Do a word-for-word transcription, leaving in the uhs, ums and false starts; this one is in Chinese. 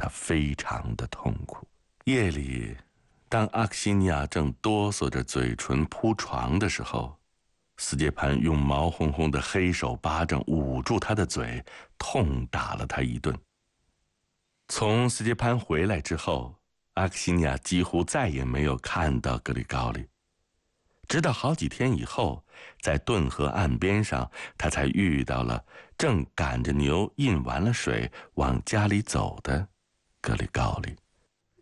非常的痛苦。夜里，当阿克西尼亚正哆嗦着嘴唇铺床的时候，斯捷潘用毛烘烘的黑手巴掌捂住他的嘴，痛打了他一顿。从斯捷潘回来之后，阿克西尼亚几乎再也没有看到格里高利，直到好几天以后，在顿河岸边上，他才遇到了正赶着牛饮完了水往家里走的格里高利。